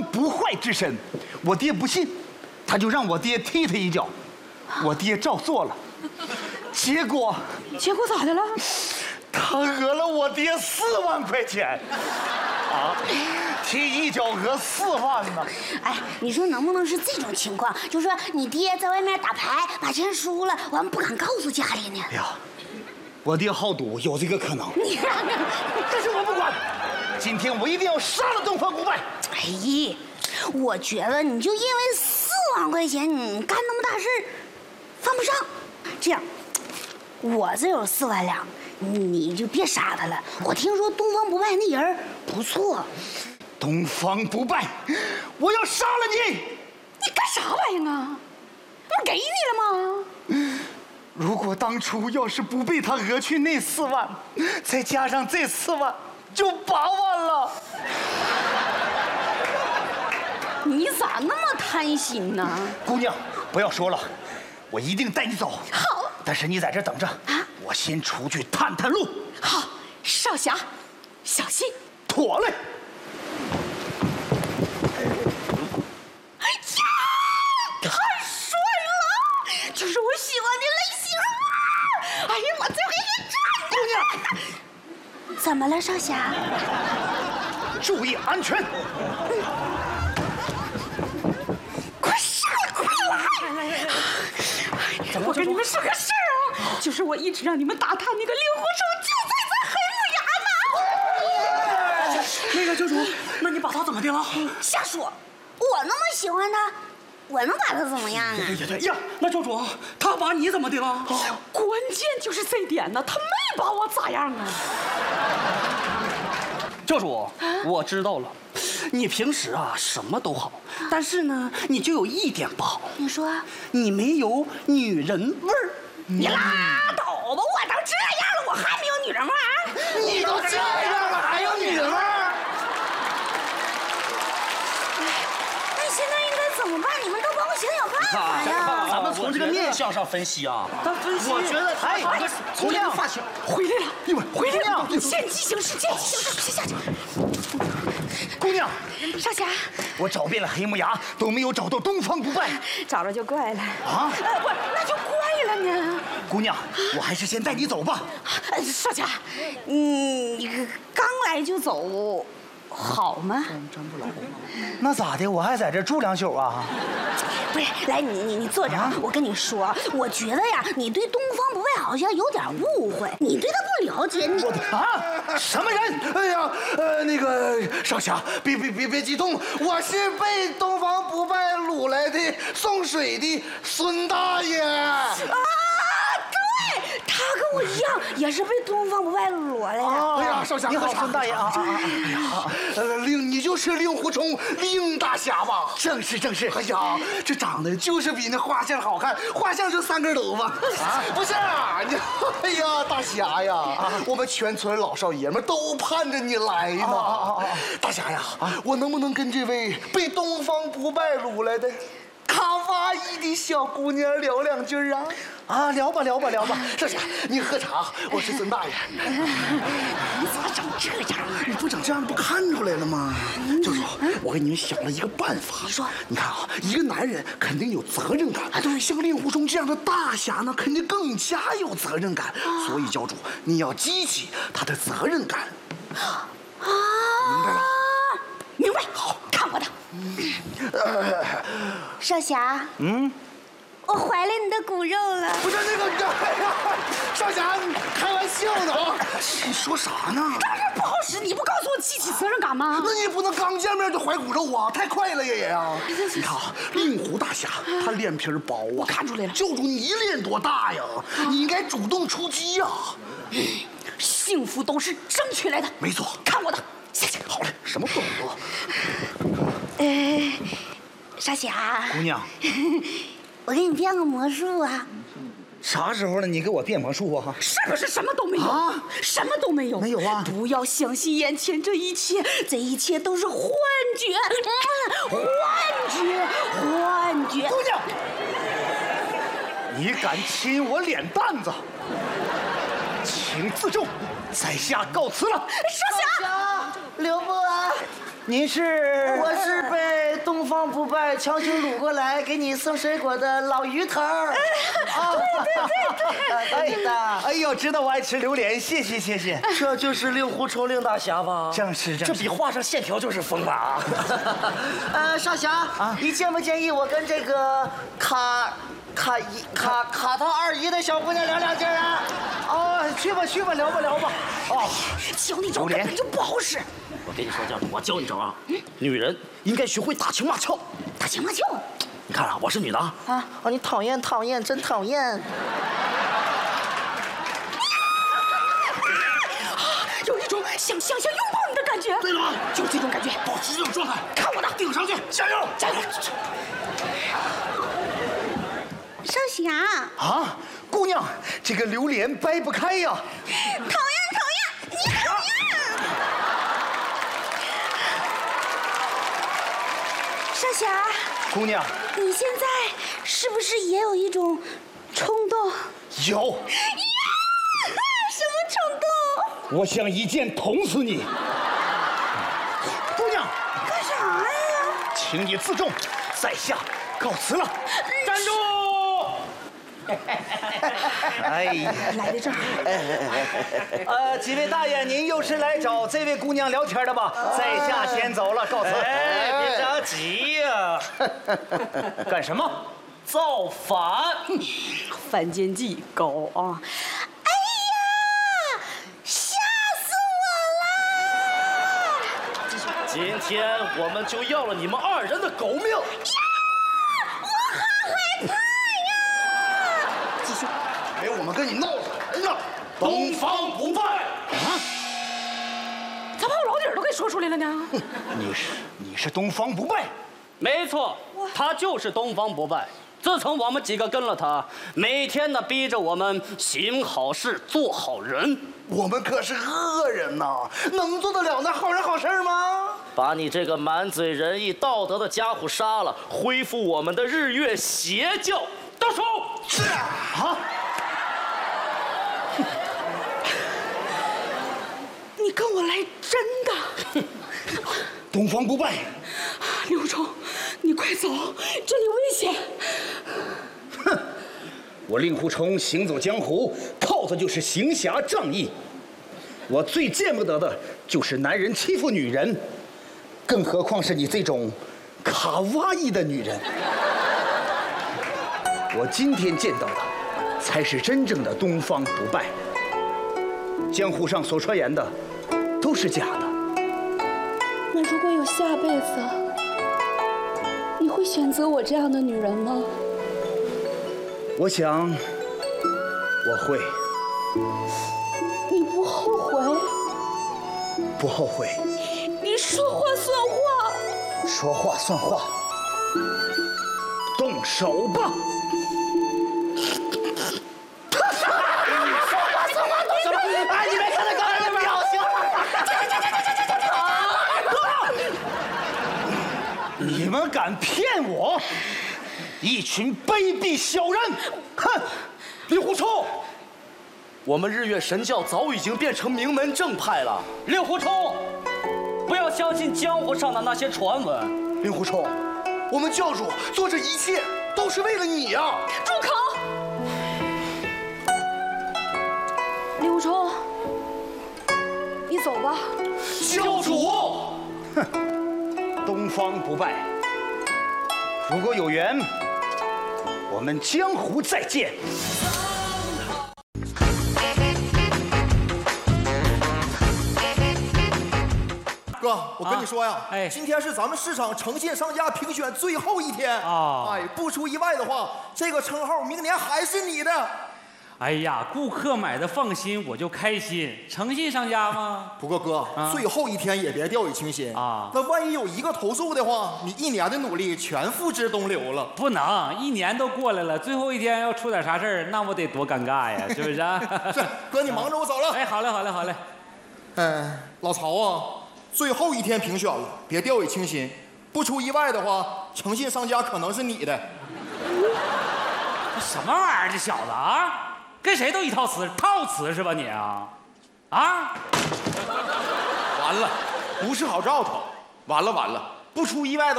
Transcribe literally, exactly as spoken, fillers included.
不坏之身。我爹不信，他就让我爹踢他一脚，我爹照做了，结果结果咋的了？ 他讹了我爹四万块钱。啊，踢一脚讹四万呢！ 哎，你说能不能是这种情况？就说你爹在外面打牌把钱输了，完不敢告诉家里呢？ 哎呀，我爹好赌，有这个可能。 你看看， 但是我不管，今天我一定要杀了东方不败。 哎，我觉得你就因为四万块钱，你干那么大事，犯不上。这样，我这有四万两。你就别杀他了，我听说东方不败那人不错。 东方不败，我要杀了你！ 你干啥玩意啊？不给你了吗？ 如果当初要是不被他讹去那四万，再加上这四万，就八万了。 你咋那么贪心呢？ 姑娘，不要说了，我一定带你走。 好， 但是你在这等着啊。我先出去探探路。 好，少侠，小心。 妥嘞。 哎呀，太帅了，就是我喜欢的类型啊！哎呀，我最给你转姑娘， 怎么了，少侠？ 注意安全。 快上来，快来！我跟你们说个事儿啊，就是我一直让你们打探那个令狐冲就在咱黑木崖呢。 那个教主，那你把他怎么的了？ 瞎说，我那么喜欢他，我能把他怎么样啊？ 对对呀，那教主他把你怎么的了？ 关键就是这点呢，他没把我咋样啊。 教主，我知道了，你平时啊什么都好，但是呢，你就有一点不好。 你说， 你没有女人味儿。 你拉倒吧，我都这样了，我还没有女人味儿？ 你都这样了，还有女人味儿？ 那现在应该怎么办？你们都帮我想想办法呀！ 咱们从这个面相上分析啊， 他分析， 我觉得他哎， 从这个发型回来了， 一会儿回来了， 姑娘见机行事，见机行事，下去。 姑娘， 少侠， 我找遍了黑木崖，都没有找到东方不败。 找着就怪了啊？ 呃，不，那就怪了呢。 姑娘，我还是先带你走吧。 呃，少侠，你刚来就走，好吗？ 那咋的？我还在这住两宿啊？ 不是，来你你你坐着，啊、我跟你说，我觉得呀，你对东方不败好像有点误会，你对他不了解。你啊？什么人？ 哎呀，呃，那个少侠，别别别别激动，我是被东方不败掳来的送水的孙大爷。 啊，对，他跟我一样，也是被东方不败掳来的。 啊、哎呀，少侠， 你好，孙大爷啊！ 哎呀，呃，令你就是令狐冲，令大侠吧？ 正是正是。 哎呀，这长得就是比那画像好看，画像就三根头发啊！不是啊，你，哎呀，大侠呀，啊、我们全村老少爷们都盼着你来呢。啊啊啊、大侠呀，啊、我能不能跟这位被东方不败掳来的卡哇伊的小姑娘聊两句啊？啊，聊吧聊吧聊吧。少侠，你喝茶，我是孙大爷。 你咋整这样？ 你不整这样不看出来了吗？教主，我给你们想了一个办法。 你说， 你看啊，一个男人肯定有责任感，对，像令狐冲这样的大侠呢，肯定更加有责任感。所以教主，你要激起他的责任感。 啊， 明白了？ 明白。好，看我的。 呃， 少侠， 嗯， 我怀了你的骨肉了。 不是那个，哎呀，少侠，你开玩笑呢啊！你说啥呢？ 当然不好使，你不告诉我激起责任感吗？ 那你也不能刚见面就怀骨肉啊，太快了，爷爷啊！你看啊，令狐大侠他脸皮薄啊， 我看出来了。 教主你脸多大呀？你应该主动出击呀！ 幸福都是争取来的。 没错， 看我的。 谢谢。好嘞，什么动作？ 呃，少侠， 姑娘， 我给你变个魔术啊！ 啥时候了？你给我变魔术啊？ 是不是什么都没有啊？ 什么都没有， 没有啊！ 不要相信眼前这一切，这一切都是幻觉，嗯、幻觉，幻觉。 姑娘，你敢亲我脸蛋子，请自重，在下告辞了。 少侠， 刘伯， 您是？ 我是被方不败强行掳过来给你送水果的老鱼头儿。啊，对对对，的。 哎呦，知道我爱吃榴莲，谢谢谢谢。 这就是令狐冲令大侠吧？ 正是正是， 这比画上线条就是疯吧啊！ 呃，少侠啊，你建不建议我跟这个卡卡姨卡卡他二姨的小姑娘聊两句啊？ 哦，去吧去吧，聊吧聊吧。哦， 教你招根本就不好使。 我跟你说，这样，我教你招啊，女人应该学会打情骂俏。 打情骂俏。 你看啊，我是女的啊。 啊啊！你讨厌讨厌，真讨厌。 有一种想想想拥抱你的感觉。 对了吗？ 就这种感觉， 保持这种状态， 看我的， 顶上去，加油， 加油！ 少侠， 啊，姑娘，这个榴莲掰不开呀！ 讨厌讨厌，你讨厌！少侠， 姑娘， 你现在是不是也有一种冲动？ 有， 什么冲动？ 我想一剑捅死你。姑娘， 干啥呀？ 请你自重，在下告辞了。 站住！ 哎呀， 来的正好。 呃，几位大爷，您又是来找这位姑娘聊天的吧？在下先走了，告辞。 哎，别着急呀、 干什么？ 造反！ 反间计高啊！ 哎呀，吓死我了！ 今天我们就要了你们二人的狗命！ 呀，我好害怕呀！ 继续。 没我们跟你闹着来呢。 东方不败！ 咋把我老底儿都给说出来了呢？ 你是你是东方不败？ 没错，他就是东方不败。自从我们几个跟了他，每天呢逼着我们行好事、做好人。 我们可是恶人呐，能做得了那好人好事吗？ 把你这个满嘴仁义道德的家伙杀了，恢复我们的日月邪教。动手！ 是啊。 你跟我来真的？ 东方不败， 刘冲，你快走，这里危险！ 哼，我令狐冲行走江湖，靠的就是行侠仗义。我最见不得的就是男人欺负女人，更何况是你这种卡哇伊的女人。我今天见到的，才是真正的东方不败。江湖上所传言的，都是假的。 那如果有下辈子，你会选择我这样的女人吗？ 我想，我会。 你不后悔？ 不后悔。 你说话算话。 说话算话。动手吧！ 哎，你没看他刚才的表情吗？ 你们敢骗我？一群卑鄙小人！哼！ 令狐冲，我们日月神教早已经变成名门正派了。令狐冲，不要相信江湖上的那些传闻。 令狐冲，我们教主做这一切都是为了你呀、啊！ 住口！ 刘冲，你走吧。 教主， 哼，东方不败，如果有缘，我们江湖再见。 哥，我跟你说呀， 啊哎今天是咱们市场诚信商家评选最后一天啊哎，不出意外的话，这个称号明年还是你的。 哎呀，顾客买的放心，我就开心。诚信商家吗？ 不过哥， 啊最后一天也别掉以轻心啊那万一有一个投诉的话，你一年的努力全付之东流了。 不能，一年都过来了，最后一天要出点啥事儿，那我得多尴尬呀，是不是啊？ 是，哥，你忙着，我走了。 哎，好嘞，好嘞，好嘞。 嗯，老曹啊，最后一天评选了，别掉以轻心。不出意外的话，诚信商家可能是你的。 什么玩意儿，这小子啊，跟谁都一套词，套词是吧你啊？啊？ 完了，不是好兆头。完了完了，不出意外的